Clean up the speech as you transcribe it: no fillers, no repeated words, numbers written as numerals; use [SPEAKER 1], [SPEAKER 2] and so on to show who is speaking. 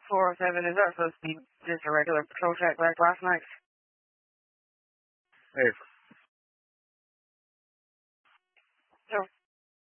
[SPEAKER 1] 407, is that supposed to be just a regular patrol check like last night?
[SPEAKER 2] Hey.
[SPEAKER 1] So